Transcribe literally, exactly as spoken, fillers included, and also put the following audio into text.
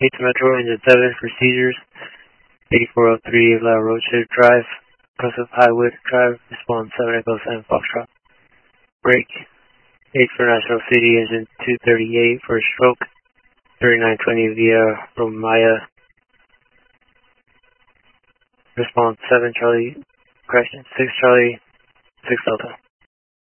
eight to Metro, engine seven for seizures. eighty-four oh three La Rocha Drive, Joseph Highwood Drive, response seven Echo seven Foxtrot. Break. eight for National City, engine two thirty-eight for a stroke. thirty-nine twenty via Romaya. Response seven Charlie, correction six Charlie, six Delta.